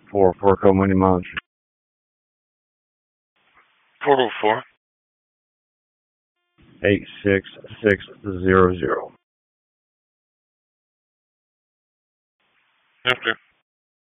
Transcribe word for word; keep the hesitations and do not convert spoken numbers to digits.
for Foreco Money Management. four oh four. eight six six zero zero. After.